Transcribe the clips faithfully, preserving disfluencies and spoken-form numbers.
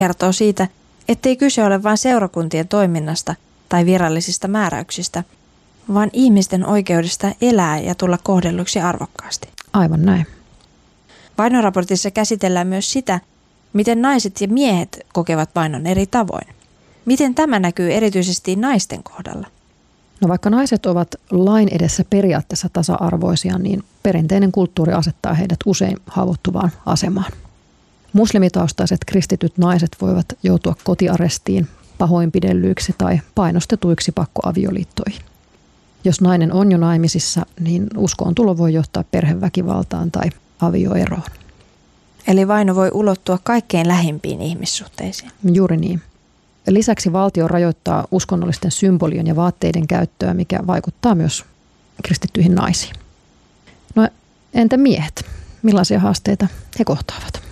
kertoo siitä, ettei kyse ole vain seurakuntien toiminnasta tai virallisista määräyksistä, vaan ihmisten oikeudesta elää ja tulla kohdelluksi arvokkaasti. Aivan näin. Vainoraportissa käsitellään myös sitä, miten naiset ja miehet kokevat vainon eri tavoin. Miten tämä näkyy erityisesti naisten kohdalla? No vaikka naiset ovat lain edessä periaatteessa tasa-arvoisia, niin perinteinen kulttuuri asettaa heidät usein haavoittuvaan asemaan. Muslimitaustaiset kristityt naiset voivat joutua kotiarestiin, pahoinpidellyiksi tai painostetuiksi pakkoavioliittoihin. Jos nainen on jo naimisissa, niin uskoon tulo voi johtaa perheväkivaltaan tai avioeroon. Eli vaino voi ulottua kaikkein lähimpiin ihmissuhteisiin. Juuri niin. Lisäksi valtio rajoittaa uskonnollisten symbolien ja vaatteiden käyttöä, mikä vaikuttaa myös kristittyihin naisiin. No entä miehet? Millaisia haasteita he kohtaavat?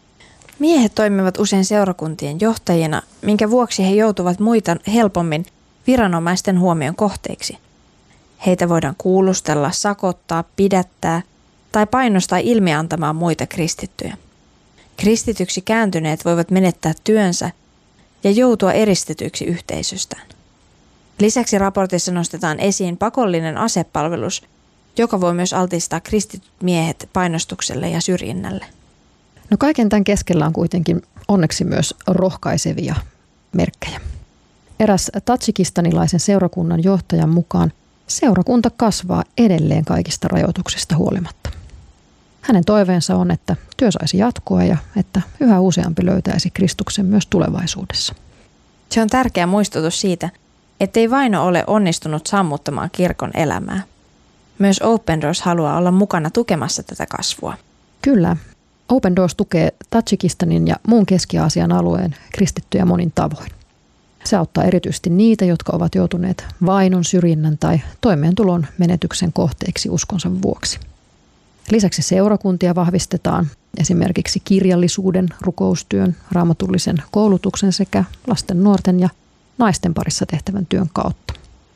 Miehet toimivat usein seurakuntien johtajina, minkä vuoksi he joutuvat muita helpommin viranomaisten huomion kohteiksi. Heitä voidaan kuulustella, sakottaa, pidättää tai painostaa ilmiantamaan muita kristittyjä. Kristityksi kääntyneet voivat menettää työnsä ja joutua eristetyksi yhteisöstään. Lisäksi raportissa nostetaan esiin pakollinen asepalvelus, joka voi myös altistaa kristityt miehet painostukselle ja syrjinnälle. No kaiken tämän keskellä on kuitenkin onneksi myös rohkaisevia merkkejä. Eräs tadžikistanilaisen seurakunnan johtajan mukaan seurakunta kasvaa edelleen kaikista rajoituksista huolimatta. Hänen toiveensa on, että työ saisi jatkoa ja että yhä useampi löytäisi Kristuksen myös tulevaisuudessa. Se on tärkeä muistutus siitä, ettei vaino ole onnistunut sammuttamaan kirkon elämää. Myös Open Doors haluaa olla mukana tukemassa tätä kasvua. Kyllä. Open Doors tukee Tadžikistanin ja muun Keski-Aasian alueen kristittyjä monin tavoin. Se auttaa erityisesti niitä, jotka ovat joutuneet vainon, syrjinnän tai toimeentulon menetyksen kohteeksi uskonsa vuoksi. Lisäksi seurakuntia vahvistetaan esimerkiksi kirjallisuuden, rukoustyön, raamatullisen koulutuksen sekä lasten, nuorten ja naisten parissa tehtävän työn kautta.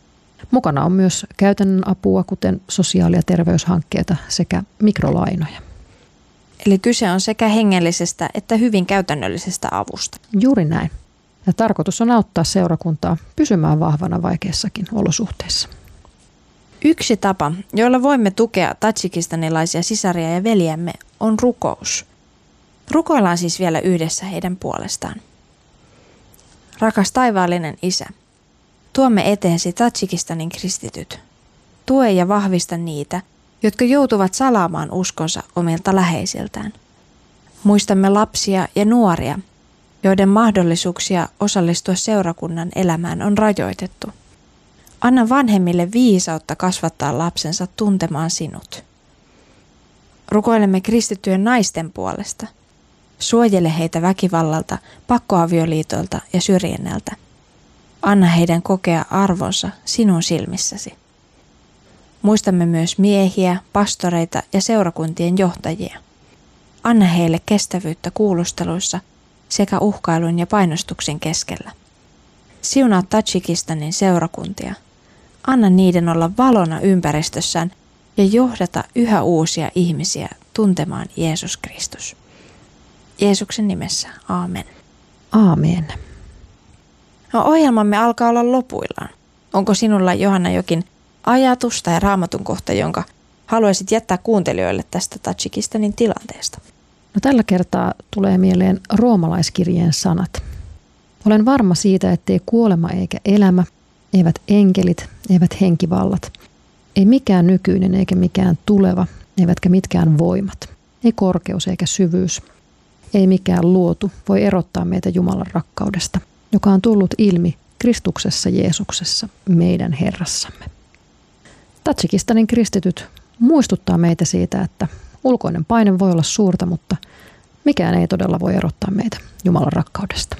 Mukana on myös käytännön apua, kuten sosiaali- ja terveyshankkeita sekä mikrolainoja. Eli kyse on sekä hengellisestä että hyvin käytännöllisestä avusta. Juuri näin. Ja tarkoitus on auttaa seurakuntaa pysymään vahvana vaikeissakin olosuhteissa. Yksi tapa, jolla voimme tukea tadžikistanilaisia sisaria ja veljemme, on rukous. Rukoillaan siis vielä yhdessä heidän puolestaan. Rakas taivaallinen Isä, tuomme eteesi Tadžikistanin kristityt. Tue ja vahvista niitä, jotka joutuvat salaamaan uskonsa omilta läheisiltään. Muistamme lapsia ja nuoria, joiden mahdollisuuksia osallistua seurakunnan elämään on rajoitettu. Anna vanhemmille viisautta kasvattaa lapsensa tuntemaan sinut. Rukoilemme kristittyjen naisten puolesta. Suojele heitä väkivallalta, pakkoavioliitolta ja syrjinnältä. Anna heidän kokea arvonsa sinun silmissäsi. Muistamme myös miehiä, pastoreita ja seurakuntien johtajia. Anna heille kestävyyttä kuulusteluissa sekä uhkailun ja painostuksen keskellä. Siunaa Tadžikistanin seurakuntia. Anna niiden olla valona ympäristössään ja johdata yhä uusia ihmisiä tuntemaan Jeesus Kristus. Jeesuksen nimessä, aamen. Aamen. No, ohjelmamme alkaa olla lopuillaan. Onko sinulla, Johanna, jokin ajatus tai raamatun kohta, jonka haluaisit jättää kuuntelijoille tästä Tadžikistanin tilanteesta? No, tällä kertaa tulee mieleen roomalaiskirjeen sanat. Olen varma siitä, ettei kuolema eikä elämä, eivät enkelit, eivät henkivallat, ei mikään nykyinen eikä mikään tuleva, eivätkä mitkään voimat, ei korkeus eikä syvyys, ei mikään luotu voi erottaa meitä Jumalan rakkaudesta, joka on tullut ilmi Kristuksessa Jeesuksessa, meidän Herrassamme. Tadžikistanin kristityt muistuttaa meitä siitä, että ulkoinen paine voi olla suurta, mutta mikään ei todella voi erottaa meitä Jumalan rakkaudesta.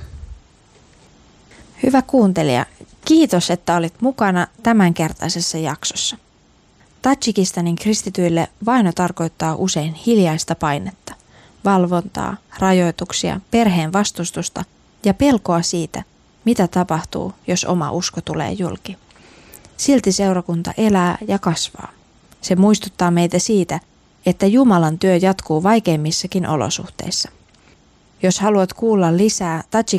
Hyvä kuuntelija, kiitos, että olit mukana tämänkertaisessa jaksossa. Tadžikistanin kristityille vaino tarkoittaa usein hiljaista painetta, valvontaa, rajoituksia, perheen vastustusta ja pelkoa siitä, mitä tapahtuu, jos oma usko tulee julki. Silti seurakunta elää ja kasvaa. Se muistuttaa meitä siitä, että Jumalan työ jatkuu vaikeimmissakin olosuhteissa. Jos haluat kuulla lisää